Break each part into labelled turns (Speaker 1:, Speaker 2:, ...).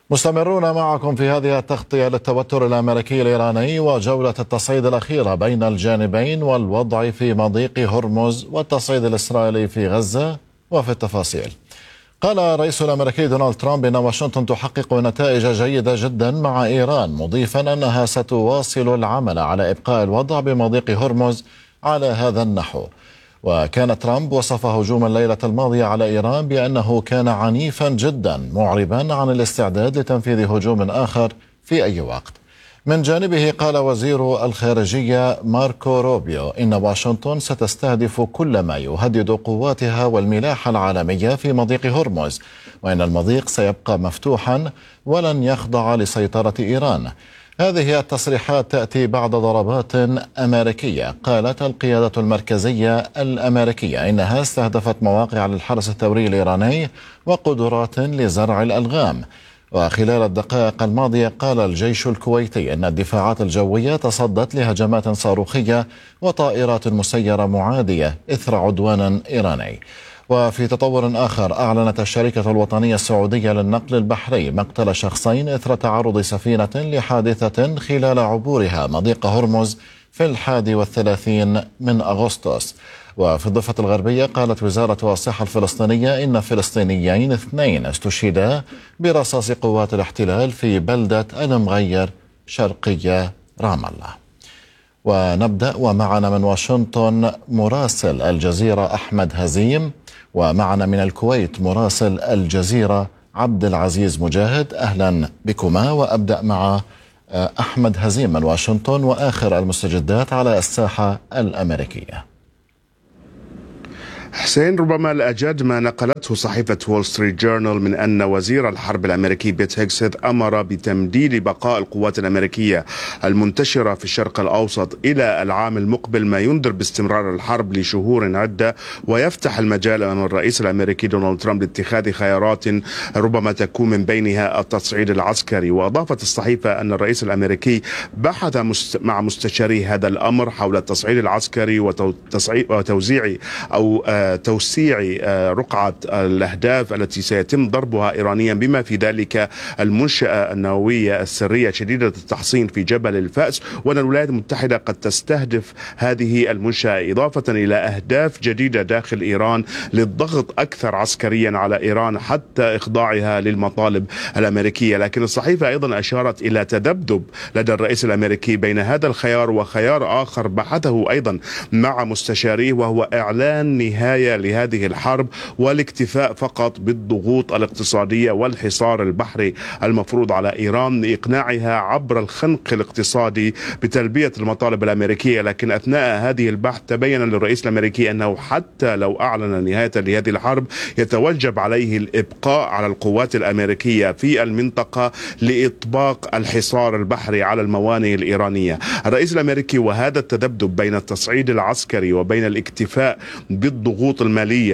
Speaker 1: مستمرون معكم في هذه التغطية للتوتر الأمريكي الإيراني وجولة التصعيد الأخيرة بين الجانبين والوضع في مضيق هرمز والتصعيد الإسرائيلي في غزة. وفي التفاصيل، قال الرئيس الأمريكي دونالد ترامب إن واشنطن تحقق نتائج جيدة جدا مع إيران، مضيفا أنها ستواصل العمل على إبقاء الوضع بمضيق هرمز على هذا النحو. وكان ترامب وصف هجوم الليلة الماضية على إيران بأنه كان عنيفا جدا، معربا عن الاستعداد لتنفيذ هجوم آخر في أي وقت. من جانبه قال وزير الخارجية ماركو روبيو إن واشنطن ستستهدف كل ما يهدد قواتها والملاحة العالمية في مضيق هرمز، وإن المضيق سيبقى مفتوحا ولن يخضع لسيطرة إيران. هذه التصريحات تأتي بعد ضربات أمريكية قالت القيادة المركزية الأمريكية إنها استهدفت مواقع للحرس الثوري الإيراني وقدرات لزرع الألغام. وخلال الدقائق الماضية قال الجيش الكويتي أن الدفاعات الجوية تصدت لهجمات صاروخية وطائرات مسيرة معادية إثر عدوان إيراني. وفي تطور آخر، أعلنت الشركة الوطنية السعودية للنقل البحري مقتل شخصين إثر تعرض سفينة لحادثة خلال عبورها مضيق هرمز في 31 من أغسطس. وفي الضفة الغربية قالت وزارة الصحة الفلسطينية إن فلسطينيين 2 استشهدا برصاص قوات الاحتلال في بلدة المغير شرقية رام الله. ونبدأ ومعنا من واشنطن مراسل الجزيرة أحمد هزيم، ومعنا من الكويت مراسل الجزيرة عبد العزيز مجاهد. أهلا بكما، وأبدأ مع أحمد هزيم من واشنطن وآخر المستجدات على الساحة الأمريكية.
Speaker 2: حسين، ربما الأجد ما نقلته صحيفة وول ستريت جورنال من أن وزير الحرب الأمريكي بيت هيكسيت أمر بتمديد بقاء القوات الأمريكية المنتشرة في الشرق الأوسط إلى العام المقبل، ما ينذر باستمرار الحرب لشهور عدة، ويفتح المجال أمام الرئيس الأمريكي دونالد ترامب لاتخاذ خيارات ربما تكون من بينها التصعيد العسكري. وأضافت الصحيفة أن الرئيس الأمريكي بحث مع مستشاري هذا الأمر حول التصعيد العسكري وتوزيع أو توسيع رقعة الأهداف التي سيتم ضربها إيرانيا، بما في ذلك المنشأة النووية السرية شديدة التحصين في جبل الفأس، وأن الولايات المتحدة قد تستهدف هذه المنشأة، إضافة إلى أهداف جديدة داخل إيران للضغط أكثر عسكريا على إيران حتى إخضاعها للمطالب الأمريكية. لكن الصحيفة أيضا أشارت إلى تذبذب لدى الرئيس الأمريكي بين هذا الخيار وخيار آخر بحثه أيضا مع مستشاريه، وهو إعلان نهاية لهذه الحرب والاكتفاء فقط بالضغوط الاقتصادية والحصار البحري المفروض على إيران لإقناعها عبر الخنق الاقتصادي بتلبية المطالب الأمريكية. لكن أثناء هذه البحث تبين للرئيس الأمريكي أنه حتى لو أعلن نهاية لهذه الحرب يتوجب عليه الإبقاء على القوات الأمريكية في المنطقة لإطباق الحصار البحري على الموانئ الإيرانية. الرئيس الأمريكي، وهذا التذبذب بين التصعيد العسكري وبين الاكتفاء بالضغوط المالية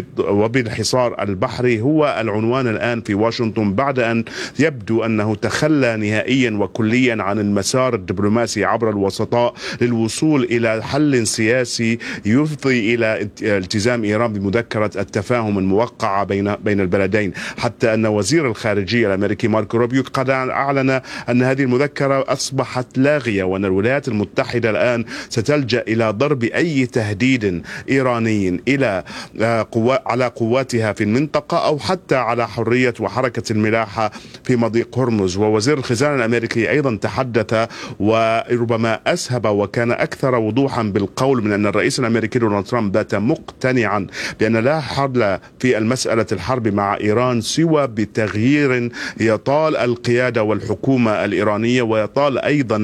Speaker 2: وبالحصار البحري، هو العنوان الآن في واشنطن، بعد أن يبدو أنه تخلى نهائيا وكليا عن المسار الدبلوماسي عبر الوسطاء للوصول إلى حل سياسي يفضي إلى التزام إيران بمذكرة التفاهم الموقعة بين البلدين، حتى أن وزير الخارجية الأمريكي ماركو روبيو قد أعلن أن هذه المذكرة أصبحت لاغية، وأن الولايات المتحدة الآن ستلجأ إلى ضرب أي تهديد إيراني إلى على قواتها في المنطقة أو حتى على حرية وحركة الملاحة في مضيق هرمز. ووزير الخزانة الأمريكي أيضا تحدث وربما أسهب وكان أكثر وضوحا بالقول من أن الرئيس الأمريكي دونالد ترامب بات مقتنعا بأن لا حل في المسألة الحرب مع إيران سوى بتغيير يطال القيادة والحكومة الإيرانية ويطال أيضا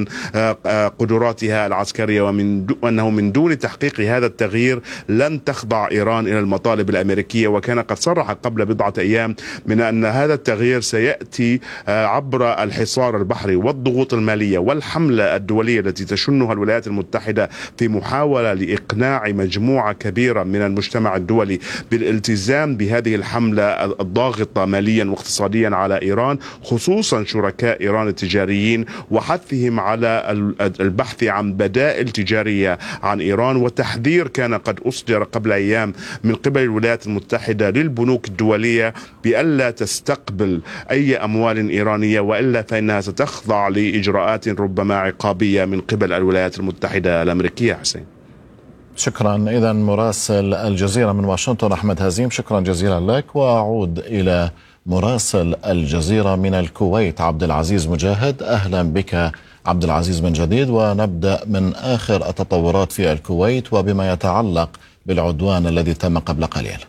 Speaker 2: قدراتها العسكرية، وأنه من دون تحقيق هذا التغيير لن تخضع إيران إلى المطالب الأمريكية. وكان قد صرح قبل بضعة أيام من أن هذا التغيير سيأتي عبر الحصار البحري والضغوط المالية والحملة الدولية التي تشنها الولايات المتحدة في محاولة لإقناع مجموعة كبيرة من المجتمع الدولي بالالتزام بهذه الحملة الضاغطة ماليا واقتصاديا على إيران، خصوصا شركاء إيران التجاريين، وحثهم على البحث عن بدائل تجارية عن إيران. وتحذير كان قد أصدر قبل أيام من قبل الولايات المتحدة المتحدة للبنوك الدولية بألا تستقبل أي أموال إيرانية، وإلا فإنها ستخضع لإجراءات ربما عقابية من قبل الولايات المتحدة الأمريكية. حسين،
Speaker 1: شكرا. إذا مراسل الجزيرة من واشنطن أحمد هزيم، شكرا جزيلا لك. وأعود إلى مراسل الجزيرة من الكويت عبد العزيز مجاهد. أهلا بك عبد العزيز من جديد، ونبدأ من آخر التطورات في الكويت وبما يتعلق بالعدوان الذي تم قبل قليل.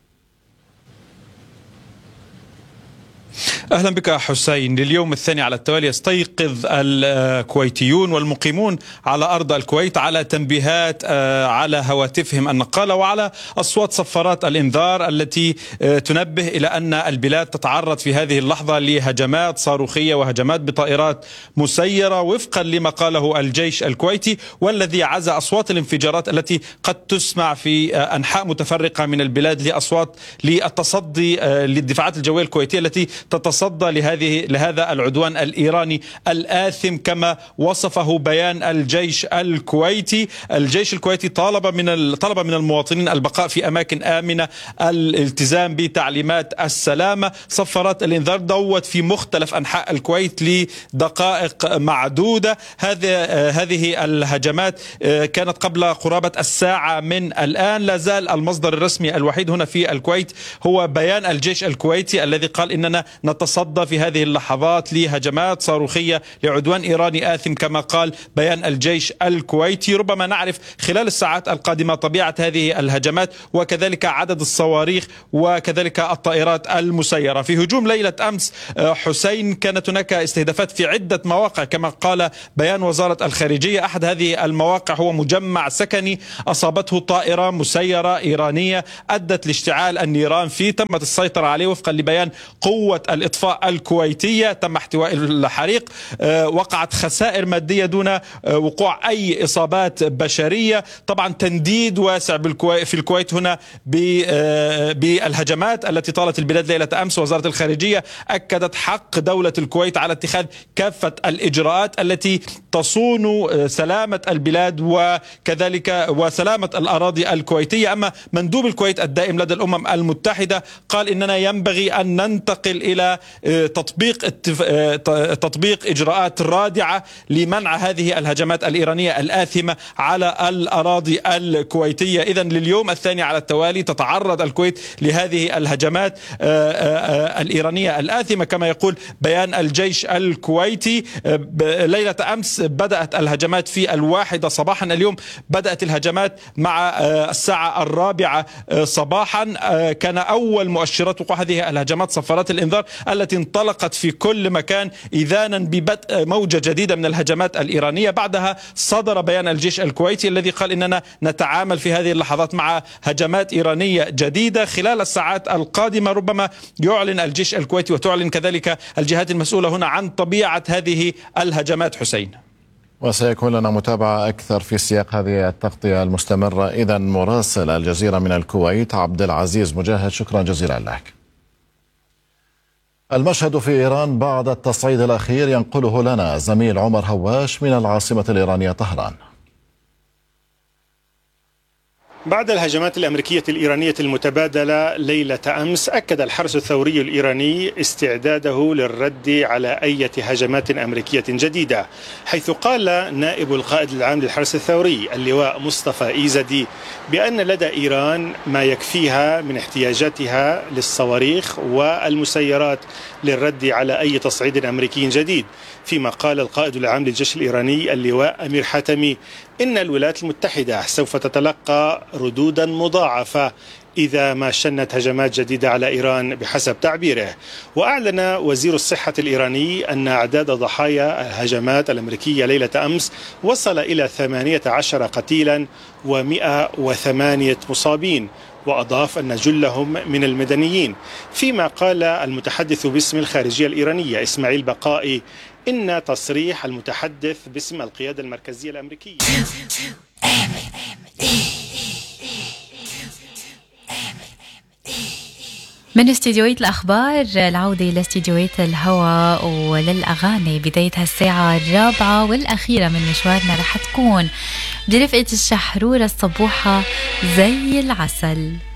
Speaker 3: أهلا بك حسين. لليوم الثاني على التوالي يستيقظ الكويتيون والمقيمون على أرض الكويت على تنبيهات على هواتفهم النقالة وعلى أصوات صفارات الإنذار التي تنبه إلى أن البلاد تتعرض في هذه اللحظة لهجمات صاروخية وهجمات بطائرات مسيرة وفقا لما قاله الجيش الكويتي، والذي عزى أصوات الانفجارات التي قد تسمع في أنحاء متفرقة من البلاد لأصوات للتصدي للدفاعات الجوية الكويتية التي تتصدى لهذا العدوان الإيراني الآثم كما وصفه بيان الجيش الكويتي. الجيش الكويتي طلب من المواطنين البقاء في أماكن آمنة، الالتزام بتعليمات السلامة. صفارات الإنذار ضوت في مختلف أنحاء الكويت لدقائق معدودة. هذه الهجمات كانت قبل قرابة الساعة من الآن. لا زال المصدر الرسمي الوحيد هنا في الكويت هو بيان الجيش الكويتي الذي قال إننا نتصدى في هذه اللحظات لهجمات صاروخية لعدوان إيراني آثم كما قال بيان الجيش الكويتي. ربما نعرف خلال الساعات القادمة طبيعة هذه الهجمات وكذلك عدد الصواريخ وكذلك الطائرات المسيرة. في هجوم ليلة أمس حسين كانت هناك استهدافات في عدة مواقع كما قال بيان وزارة الخارجية. أحد هذه المواقع هو مجمع سكني أصابته طائرة مسيرة إيرانية أدت لاشتعال النيران فيه، تمت السيطرة عليه وفقا لبيان قوة الإطفاء الكويتية، تم احتواء الحريق. وقعت خسائر مادية دون وقوع أي إصابات بشرية. طبعا تنديد واسع في الكويت هنا بالهجمات التي طالت البلاد ليلة أمس. وزارة الخارجية أكدت حق دولة الكويت على اتخاذ كافة الإجراءات التي تصون سلامة البلاد وكذلك وسلامة الأراضي الكويتية. أما مندوب الكويت الدائم لدى الأمم المتحدة قال إننا ينبغي أن ننتقل إلى تطبيق إجراءات رادعة لمنع هذه الهجمات الإيرانية الآثمة على الأراضي الكويتية. إذن لليوم الثاني على التوالي تتعرض الكويت لهذه الهجمات الإيرانية الآثمة كما يقول بيان الجيش الكويتي. ليلة أمس بدأت الهجمات في 1 صباحا. اليوم بدأت الهجمات مع الساعة 4 صباحا. كان أول مؤشرات وقوع هذه الهجمات صفارات الإنذار التي انطلقت في كل مكان إذانا ببدء موجة جديدة من الهجمات الإيرانية. بعدها صدر بيان الجيش الكويتي الذي قال إننا نتعامل في هذه اللحظات مع هجمات إيرانية جديدة. خلال الساعات القادمة ربما يعلن الجيش الكويتي وتعلن كذلك الجهات المسؤولة هنا عن طبيعة هذه الهجمات حسين،
Speaker 1: وسيكون لنا متابعة أكثر في سياق هذه التغطية المستمرة. إذن مراسل الجزيرة من الكويت عبد العزيز مجاهد، شكرا جزيلا لك. المشهد في إيران بعد التصعيد الأخير ينقله لنا زميل عمر هواش من العاصمة الإيرانية طهران.
Speaker 4: بعد الهجمات الأمريكية الإيرانية المتبادلة ليلة أمس، أكد الحرس الثوري الإيراني استعداده للرد على أي هجمات أمريكية جديدة، حيث قال نائب القائد العام للحرس الثوري اللواء مصطفى إيزدي بأن لدى إيران ما يكفيها من احتياجاتها للصواريخ والمسيرات للرد على أي تصعيد أمريكي جديد. فيما قال القائد العام للجيش الإيراني اللواء أمير حاتمي إن الولايات المتحدة سوف تتلقى ردودا مضاعفة إذا ما شنت هجمات جديدة على إيران بحسب تعبيره. وأعلن وزير الصحة الإيراني أن أعداد ضحايا الهجمات الأمريكية ليلة أمس وصل إلى 18 قتيلا و108 مصابين، وأضاف أن جلهم من المدنيين. فيما قال المتحدث باسم الخارجية الإيرانية إسماعيل بقائي إن تصريح المتحدث باسم القيادة المركزية الأمريكية
Speaker 5: من استديوهات الأخبار العودة إلى استديوهات الهواء وللأغاني. بداية هالساعة الرابعة والأخيرة من مشوارنا رح تكون برفقة الشحرورة الصبوحة زي العسل.